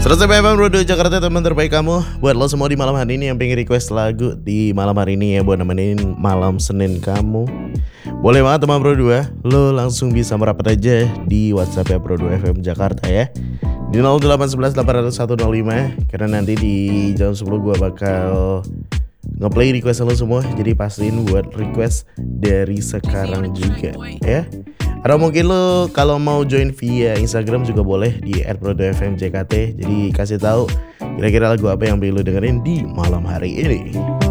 100 FM Radio Jakarta, teman terbaik kamu. Buat lo semua di malam hari ini yang pengen request lagu di malam hari ini ya, buat nemenin malam Senin kamu, boleh banget teman Pro 2. Lo langsung bisa merapat aja di WhatsApp ya Pro 2 FM Jakarta ya, di 0811 80105. Karena nanti di jam 10 gue bakal ngeplay request lo semua. Jadi pastiin buat request dari sekarang juga ya. Atau mungkin lo kalau mau join via Instagram juga boleh di @pro2fmjkt. Jadi kasih tahu kira-kira lagu apa yang perlu dengerin di malam hari ini.